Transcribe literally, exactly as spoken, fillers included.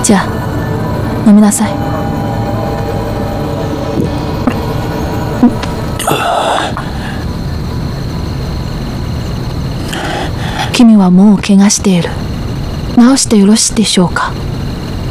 じゃあ飲みなさい。君はもう怪我している。治してよろしいでしょうか。